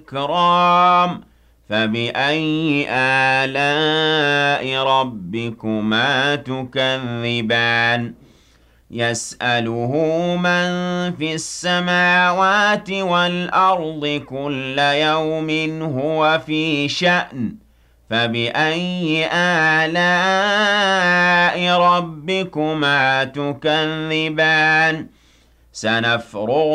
والإكرام فبأي آلاء ربكما تكذبان يسأله من في السماوات والأرض كل يوم هو في شأن فبأي آلاء ربكما تكذبان سنفرغ